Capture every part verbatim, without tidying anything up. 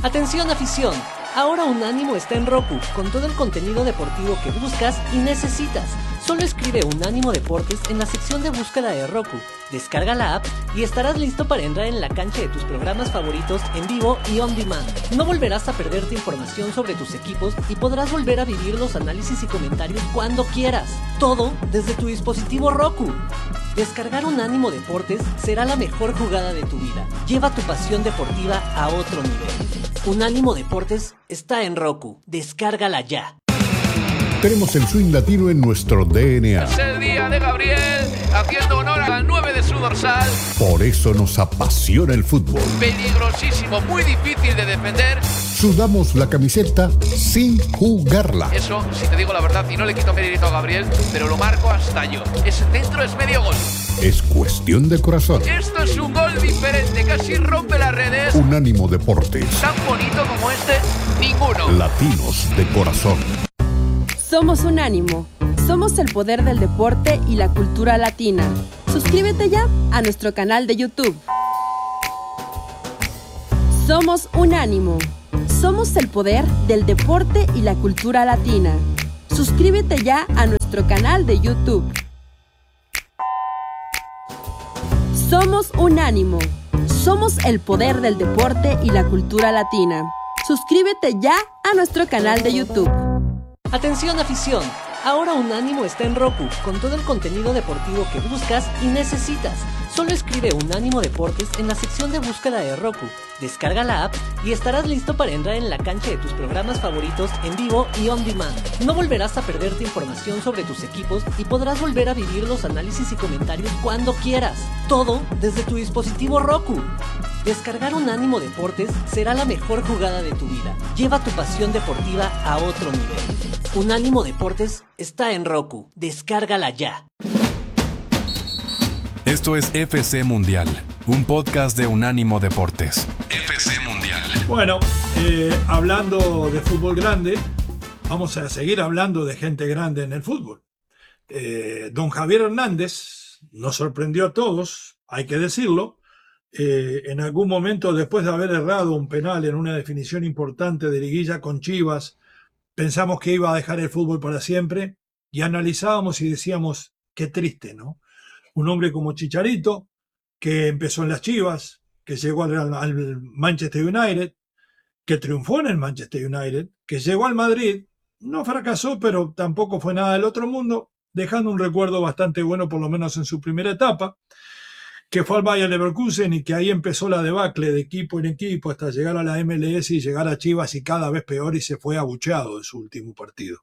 Atención afición, ahora Unánimo está en Roku, con todo el contenido deportivo que buscas y necesitas. Solo escribe Unánimo Deportes en la sección de búsqueda de Roku, descarga la app y estarás listo para entrar en la cancha de tus programas favoritos en vivo y on demand. No volverás a perderte información sobre tus equipos y podrás volver a vivir los análisis y comentarios cuando quieras. Todo desde tu dispositivo Roku. Descargar Unánimo Deportes será la mejor jugada de tu vida. Lleva tu pasión deportiva a otro nivel. Unánimo Deportes está en Roku. Descárgala ya. Tenemos el swing latino en nuestro D N A. Es el día de Gabriel, haciendo honor al nueve de su dorsal. Por eso nos apasiona el fútbol. Peligrosísimo, muy difícil de defender. Sudamos la camiseta sin jugarla. Eso, si te digo la verdad, y no le quito mérito a Gabriel, pero lo marco hasta yo. Ese centro es medio gol. Es cuestión de corazón. Esto es un gol diferente, casi rompe las redes. Unánimo Deportes. Tan bonito como este, ninguno. Latinos de corazón. Somos Unánimo. Somos el poder del deporte y la cultura latina. Suscríbete ya a nuestro canal de YouTube. Somos Unánimo. Somos el poder del deporte y la cultura latina. Suscríbete ya a nuestro canal de YouTube. Somos Unánimo. Somos el poder del deporte y la cultura latina. Suscríbete ya a nuestro canal de YouTube. Atención afición, ahora Unánimo está en Roku, con todo el contenido deportivo que buscas y necesitas. Solo escribe Unánimo Deportes en la sección de búsqueda de Roku, descarga la app y estarás listo para entrar en la cancha de tus programas favoritos en vivo y on demand. No volverás a perderte información sobre tus equipos y podrás volver a vivir los análisis y comentarios cuando quieras. Todo desde tu dispositivo Roku. Descargar Unánimo Deportes será la mejor jugada de tu vida. Lleva tu pasión deportiva a otro nivel. Unánimo Deportes está en Roku. Descárgala ya. Esto es F C Mundial, un podcast de Unánimo Deportes. F C Mundial. Bueno, eh, hablando de fútbol grande, vamos a seguir hablando de gente grande en el fútbol. Eh, don Javier Hernández nos sorprendió a todos, hay que decirlo. Eh, en algún momento, después de haber errado un penal en una definición importante de liguilla con Chivas, pensamos que iba a dejar el fútbol para siempre y analizábamos y decíamos, qué triste, ¿no? Un hombre como Chicharito, que empezó en las Chivas, que llegó al, al Manchester United, que triunfó en el Manchester United, que llegó al Madrid, no fracasó, pero tampoco fue nada del otro mundo, dejando un recuerdo bastante bueno, por lo menos en su primera etapa, que fue al Bayer Leverkusen y que ahí empezó la debacle de equipo en equipo hasta llegar a la M L S y llegar a Chivas y cada vez peor, y se fue abucheado de su último partido.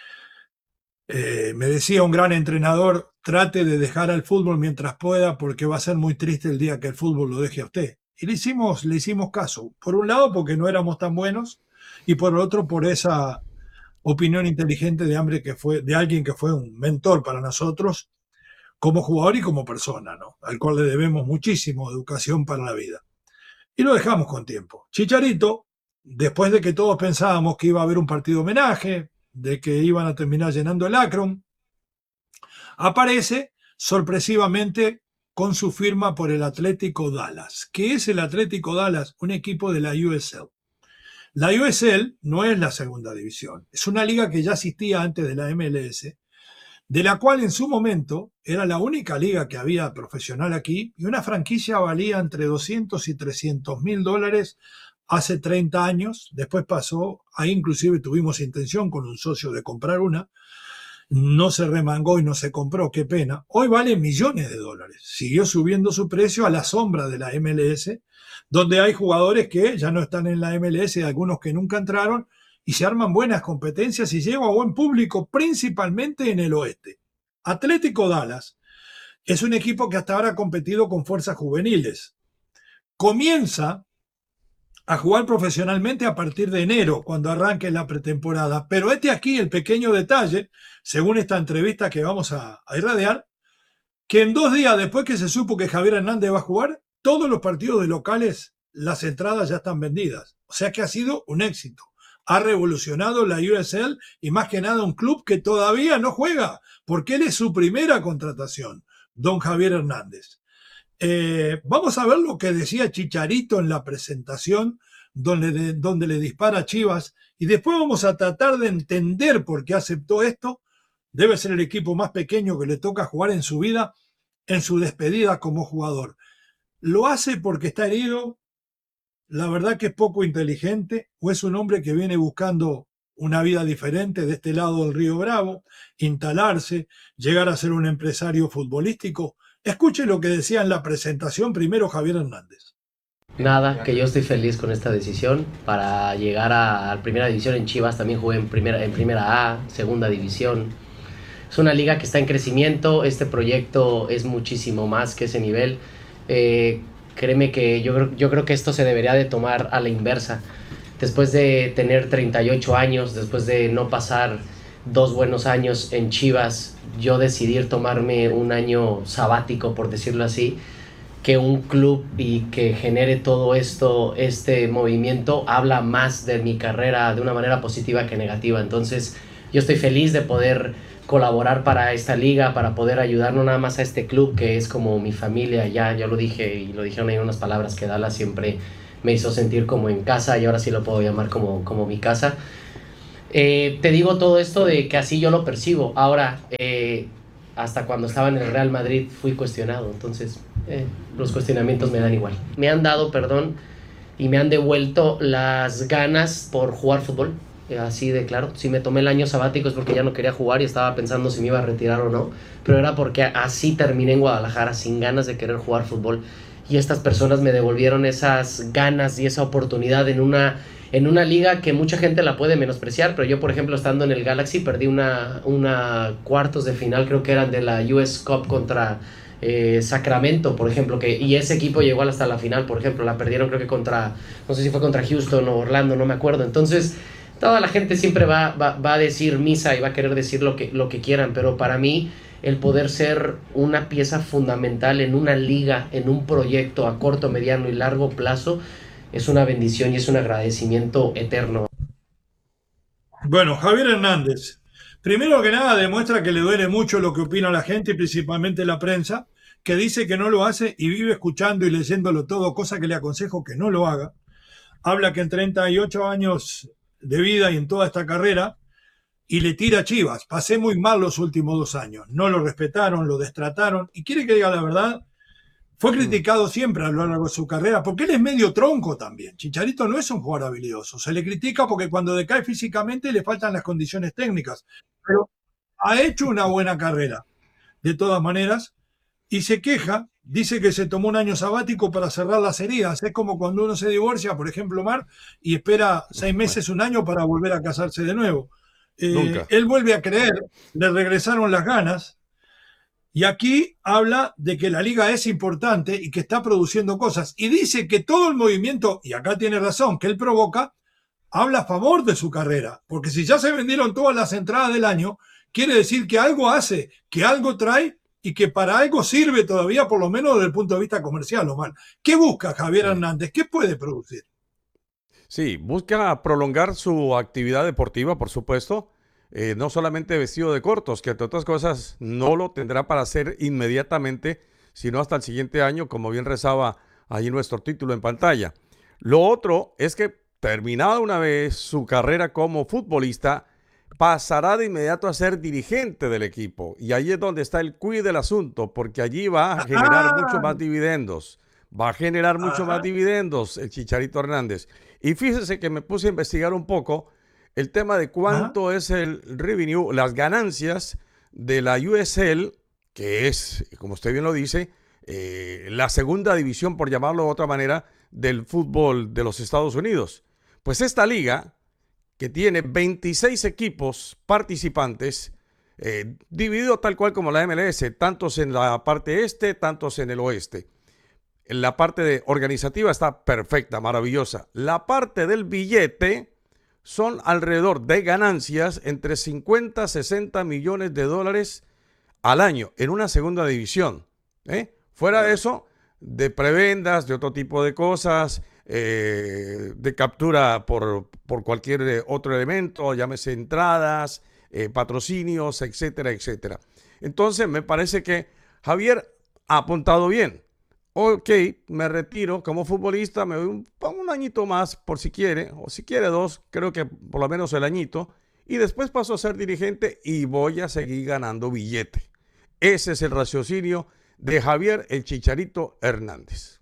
Eh, me decía un gran entrenador, trate de dejar al fútbol mientras pueda porque va a ser muy triste el día que el fútbol lo deje a usted. Y le hicimos, le hicimos caso. Por un lado porque no éramos tan buenos y por el otro por esa opinión inteligente de, hambre que fue, de alguien que fue un mentor para nosotros como jugador y como persona, ¿no? Al cual le debemos muchísimo educación para la vida. Y lo dejamos con tiempo. Chicharito, después de que todos pensábamos que iba a haber un partido homenaje, de que iban a terminar llenando el Akron, aparece sorpresivamente con su firma por el Atlético Dallas. ¿Qué es el Atlético Dallas? Un equipo de la U S L. La U S L no es la segunda división, es una liga que ya existía antes de la M L S, de la cual en su momento era la única liga que había profesional aquí, y una franquicia valía entre doscientos y trescientos mil dólares hace treinta años. Después pasó, ahí inclusive tuvimos intención con un socio de comprar una, no se remangó y no se compró, qué pena. Hoy vale millones de dólares, siguió subiendo su precio a la sombra de la M L S, donde hay jugadores que ya no están en la M L S, algunos que nunca entraron, y se arman buenas competencias y lleva a buen público, principalmente en el oeste. Atlético Dallas es un equipo que hasta ahora ha competido con fuerzas juveniles. Comienza a jugar profesionalmente a partir de enero, cuando arranque la pretemporada. Pero este aquí el pequeño detalle, según esta entrevista que vamos a, a irradiar, que en dos días después que se supo que Javier Hernández va a jugar, todos los partidos de locales, las entradas ya están vendidas. O sea que ha sido un éxito. Ha revolucionado la U S L y más que nada un club que todavía no juega, porque él es su primera contratación, don Javier Hernández. Eh, vamos a ver lo que decía Chicharito en la presentación donde, donde le dispara a Chivas, y después vamos a tratar de entender por qué aceptó esto. Debe ser el equipo más pequeño que le toca jugar en su vida, en su despedida como jugador. ¿Lo hace porque está herido? La verdad que es poco inteligente, o es un hombre que viene buscando una vida diferente de este lado del Río Bravo, instalarse, llegar a ser un empresario futbolístico. Escuche lo que decía en la presentación primero Javier Hernández. Nada, que yo estoy feliz con esta decisión para llegar a, a Primera División en Chivas. También jugué en primera, en primera A, Segunda División. Es una liga que está en crecimiento. Este proyecto es muchísimo más que ese nivel. Eh, créeme que yo, yo creo que esto se debería de tomar a la inversa. Después de tener treinta y ocho años, después de no pasar dos buenos años en Chivas, yo decidí tomarme un año sabático, por decirlo así, que un club y que genere todo esto, este movimiento, habla más de mi carrera de una manera positiva que negativa. Entonces, yo estoy feliz de poder colaborar para esta liga, para poder ayudar no nada más a este club, que es como mi familia. Ya, ya lo dije, y lo dijeron ahí unas palabras que Dallas siempre me hizo sentir como en casa, y ahora sí lo puedo llamar como, como mi casa. Eh, te digo todo esto de que así yo lo percibo. Ahora, eh, hasta cuando estaba en el Real Madrid fui cuestionado, entonces eh, los cuestionamientos me dan igual. Me han dado, perdón, y me han devuelto las ganas por jugar fútbol, eh, así de claro. Si me tomé el año sabático es porque ya no quería jugar y estaba pensando si me iba a retirar o no, pero era porque así terminé en Guadalajara, sin ganas de querer jugar fútbol, y estas personas me devolvieron esas ganas y esa oportunidad en una... en una liga que mucha gente la puede menospreciar, pero yo, por ejemplo, estando en el Galaxy, perdí una, una cuartos de final, creo que eran de la U S Cup contra eh, Sacramento, por ejemplo, que, y ese equipo llegó hasta la final, por ejemplo, la perdieron creo que contra, no sé si fue contra Houston o Orlando, no me acuerdo. Entonces, toda la gente siempre va, va, va a decir misa y va a querer decir lo que, lo que quieran, pero para mí, el poder ser una pieza fundamental en una liga, en un proyecto a corto, mediano y largo plazo, es una bendición y es un agradecimiento eterno. Bueno, Javier Hernández, primero que nada demuestra que le duele mucho lo que opina la gente y principalmente la prensa, que dice que no lo hace y vive escuchando y leyéndolo todo, cosa que le aconsejo que no lo haga. Habla que en treinta y ocho años de vida y en toda esta carrera, y le tira a Chivas. Pasé muy mal los últimos dos años. No lo respetaron, lo destrataron, y quiere que diga la verdad. Fue criticado siempre a lo largo de su carrera, porque él es medio tronco también. Chicharito no es un jugador habilidoso. Se le critica porque cuando decae físicamente le faltan las condiciones técnicas. Pero ha hecho una buena carrera, de todas maneras, y se queja, dice que se tomó un año sabático para cerrar las heridas. Es como cuando uno se divorcia, por ejemplo, Mar, y espera seis meses, un año para volver a casarse de nuevo. Eh, él vuelve a creer, le regresaron las ganas. Y aquí habla de que la liga es importante y que está produciendo cosas. Y dice que todo el movimiento, y acá tiene razón, que él provoca, habla a favor de su carrera. Porque si ya se vendieron todas las entradas del año, quiere decir que algo hace, que algo trae y que para algo sirve todavía, por lo menos desde el punto de vista comercial, Omar. ¿Qué busca Javier Hernández? ¿Qué puede producir? Sí, busca prolongar su actividad deportiva, por supuesto. Eh, no solamente vestido de cortos, que entre otras cosas no lo tendrá para hacer inmediatamente, sino hasta el siguiente año, como bien rezaba ahí nuestro título en pantalla. Lo otro es que, terminada una vez su carrera como futbolista, pasará de inmediato a ser dirigente del equipo. Y ahí es donde está el quid del asunto, porque allí va a generar ah. mucho más dividendos. Va a generar mucho más dividendos el Chicharito Hernández. Y fíjese que me puse a investigar un poco el tema de cuánto Ajá. es el revenue, las ganancias de la U S L, que es, como usted bien lo dice, eh, la segunda división, por llamarlo de otra manera, del fútbol de los Estados Unidos. Pues esta liga, que tiene veintiséis equipos participantes, eh, dividido tal cual como la M L S, tantos en la parte este, tantos en el oeste. La parte de organizativa está perfecta, maravillosa. La parte del billete son alrededor de ganancias entre cincuenta a sesenta millones de dólares al año en una segunda división. ¿eh? Fuera de eso, de prebendas, de otro tipo de cosas, eh, de captura por, por cualquier otro elemento, llámese entradas, eh, patrocinios, etcétera, etcétera. Entonces, me parece que Javier ha apuntado bien. Ok, me retiro como futbolista, me doy un, añito más por si quiere, o si quiere dos, creo que por lo menos el añito, y después paso a ser dirigente y voy a seguir ganando billete. Ese es el raciocinio de Javier el Chicharito Hernández.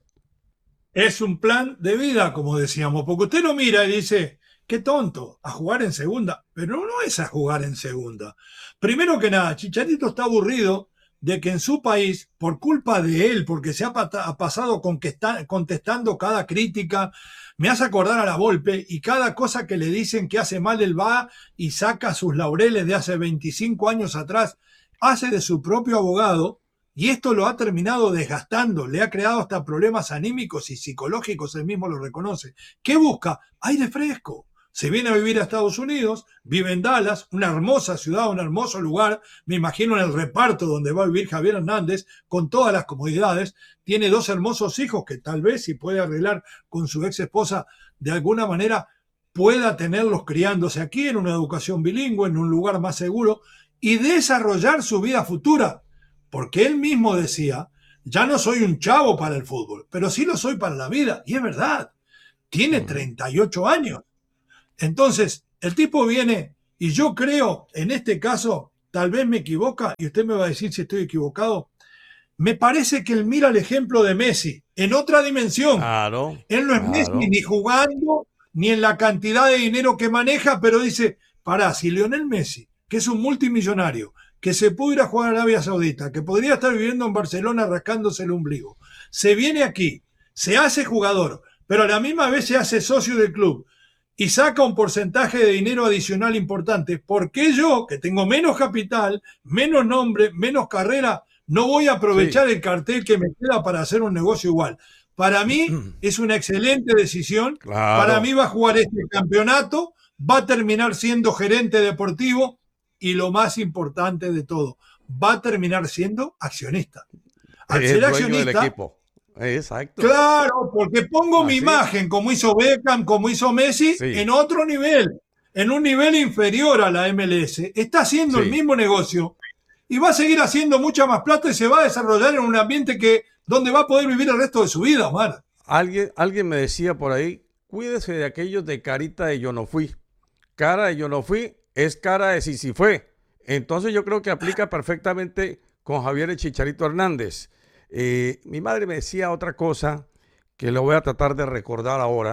Es un plan de vida, como decíamos, porque usted lo mira y dice, qué tonto, a jugar en segunda, pero no es a jugar en segunda. Primero que nada, Chicharito está aburrido de que en su país, por culpa de él, porque se ha, ha pasado contestando cada crítica, me hace acordar a la Volpe, y cada cosa que le dicen que hace mal, él va y saca sus laureles de hace veinticinco años atrás, hace de su propio abogado, y esto lo ha terminado desgastando, le ha creado hasta problemas anímicos y psicológicos, él mismo lo reconoce. ¿Qué busca? Aire fresco. Se viene a vivir a Estados Unidos, vive en Dallas, una hermosa ciudad, un hermoso lugar, me imagino en el reparto donde va a vivir Javier Hernández, con todas las comodidades, tiene dos hermosos hijos que tal vez, si puede arreglar con su ex esposa, de alguna manera pueda tenerlos criándose aquí en una educación bilingüe, en un lugar más seguro, y desarrollar su vida futura. Porque él mismo decía, ya no soy un chavo para el fútbol, pero sí lo soy para la vida. Y es verdad, tiene treinta y ocho años. Entonces, el tipo viene, y yo creo, en este caso, tal vez me equivoca, y usted me va a decir si estoy equivocado, me parece que él mira el ejemplo de Messi, en otra dimensión. Claro. Él no es claro. Messi ni jugando, ni en la cantidad de dinero que maneja, pero dice, pará, si Lionel Messi, que es un multimillonario, que se pudo ir a jugar a Arabia Saudita, que podría estar viviendo en Barcelona rascándose el ombligo, se viene aquí, se hace jugador, pero a la misma vez se hace socio del club y saca un porcentaje de dinero adicional importante, ¿por qué yo, que tengo menos capital, menos nombre, menos carrera, no voy a aprovechar sí. el cartel que me queda para hacer un negocio igual? Para mí es una excelente decisión, claro. Para mí va a jugar este campeonato, va a terminar siendo gerente deportivo, y lo más importante de todo, va a terminar siendo accionista. Al es ser dueño accionista, del equipo. Exacto. Claro, porque pongo Así mi imagen, como hizo Beckham, como hizo Messi, sí. en otro nivel, en un nivel inferior a la M L S. Está haciendo sí. el mismo negocio y va a seguir haciendo mucha más plata y se va a desarrollar en un ambiente que donde va a poder vivir el resto de su vida, Omar. Alguien, alguien me decía por ahí, cuídese de aquellos de carita de yo no fui. Cara de yo no fui es cara de sí sí fue. Entonces yo creo que aplica perfectamente con Javier el Chicharito Hernández. Eh, mi madre me decía otra cosa que lo voy a tratar de recordar ahora.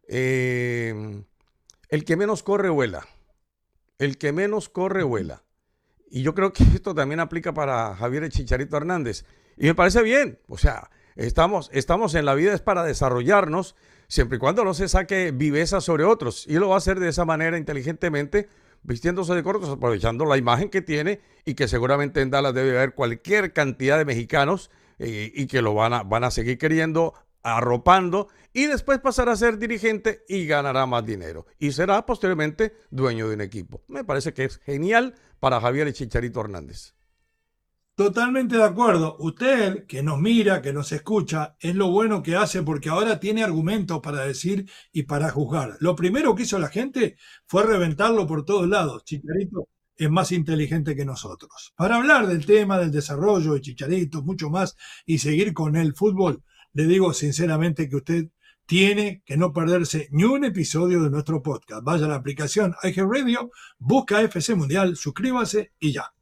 Eh, el que menos corre vuela. El que menos corre vuela. Y yo creo que esto también aplica para Javier el Chicharito Hernández. Y me parece bien. O sea, estamos, estamos en la vida es para desarrollarnos, siempre y cuando no se saque viveza sobre otros. Y lo va a hacer de esa manera inteligentemente, vistiéndose de cortos, aprovechando la imagen que tiene y que seguramente en Dallas debe haber cualquier cantidad de mexicanos eh, y que lo van a, van a seguir queriendo, arropando, y después pasará a ser dirigente y ganará más dinero. Y será posteriormente dueño de un equipo. Me parece que es genial para Javier el Chicharito Hernández. Totalmente de acuerdo. Usted, que nos mira, que nos escucha, es lo bueno que hace porque ahora tiene argumentos para decir y para juzgar. Lo primero que hizo la gente fue reventarlo por todos lados. Chicharito es más inteligente que nosotros. Para hablar del tema del desarrollo de Chicharito, mucho más, y seguir con el fútbol, le digo sinceramente que usted tiene que no perderse ni un episodio de nuestro podcast. Vaya a la aplicación iHeartRadio, busca F C Mundial, suscríbase y ya.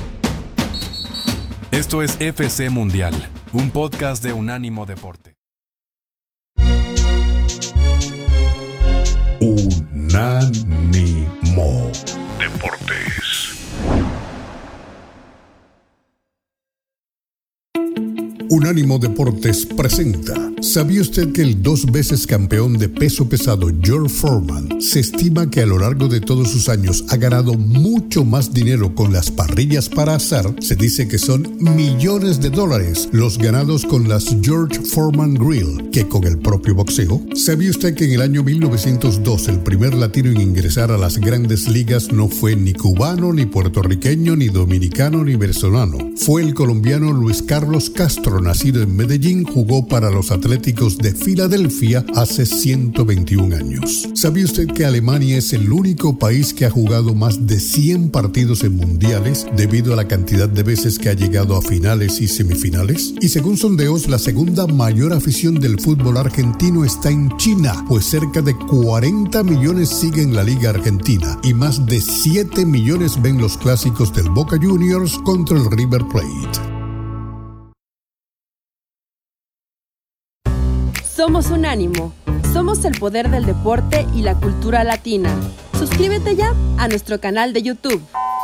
Esto es F C Mundial, un podcast de Unánimo Deporte. Unánimo Deportes. Unánimo Deportes presenta. ¿Sabía usted que el dos veces campeón de peso pesado George Foreman se estima que a lo largo de todos sus años ha ganado mucho más dinero con las parrillas para asar? Se dice que son millones de dólares los ganados con las George Foreman Grill que con el propio boxeo. ¿Sabía usted que en el año mil novecientos dos el primer latino en ingresar a las grandes ligas no fue ni cubano, ni puertorriqueño, ni dominicano, ni venezolano? Fue el colombiano Luis Carlos Castro, nacido en Medellín, jugó para los Atléticos Atléticos de Filadelfia hace ciento veintiún años. ¿Sabía usted que Alemania es el único país que ha jugado más de cien partidos en mundiales debido a la cantidad de veces que ha llegado a finales y semifinales? Y según sondeos, la segunda mayor afición del fútbol argentino está en China, pues cerca de cuarenta millones siguen la Liga Argentina y más de siete millones ven los clásicos del Boca Juniors contra el River Plate. Somos Unánimo. Somos el poder del deporte y la cultura latina. Suscríbete ya a nuestro canal de YouTube.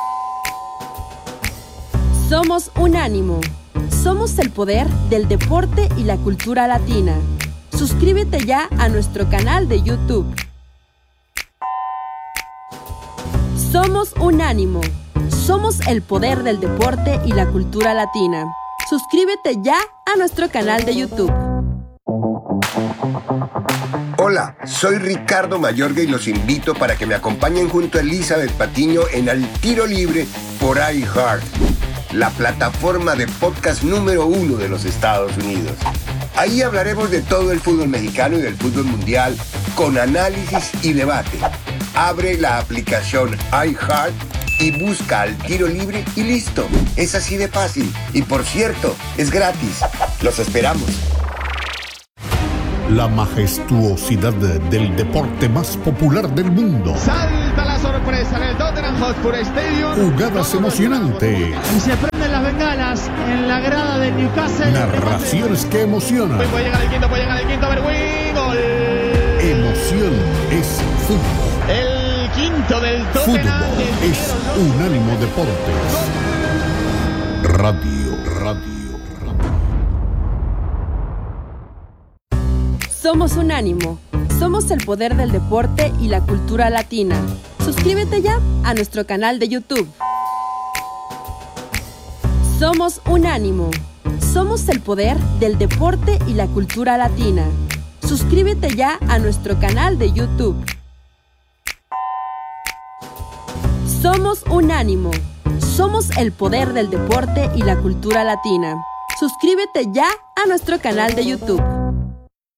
Somos Unánimo. Somos el poder del deporte y la cultura latina. Suscríbete ya a nuestro canal de YouTube. Somos Unánimo. Somos el poder del deporte y la cultura latina. Suscríbete ya a nuestro canal de YouTube. Hola, soy Ricardo Mayorga y los invito para que me acompañen junto a Elizabeth Patiño en Al Tiro Libre por iHeart, la plataforma de podcast número uno de los Estados Unidos. Ahí hablaremos de todo el fútbol mexicano y del fútbol mundial con análisis y debate. Abre la aplicación iHeart y busca Al Tiro Libre y listo. Es así de fácil. Y por cierto, es gratis. Los esperamos. La majestuosidad del deporte más popular del mundo. Salta la sorpresa en el Tottenham Hotspur Stadium. Jugadas emocionantes. Y se prenden las bengalas en la grada de Newcastle. Narraciones que emocionan. Puede llegar el quinto, puede llegar el quinto. Berwin, gol. Emoción es fútbol. El quinto del Tottenham. Fútbol es Unánimo Deportes. Radio, radio. Somos Unánimo. Somos el poder del deporte y la cultura latina. Suscríbete ya a nuestro canal de YouTube. Somos Unánimo. Somos el poder del deporte y la cultura latina. Suscríbete ya a nuestro canal de YouTube. Somos Unánimo. Somos el poder del deporte y la cultura latina. Suscríbete ya a nuestro canal de YouTube.